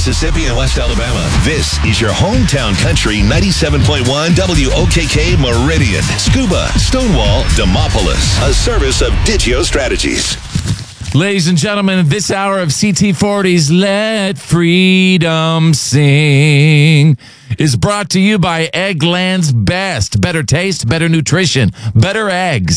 Mississippi, and West Alabama. This is your hometown country 97.1 WOKK Meridian. Scuba, Stonewall, Demopolis. A service of Digio Strategies. Ladies and gentlemen, this hour of CT40's Let Freedom Sing is brought to you by Eggland's Best. Better taste, better nutrition, better eggs.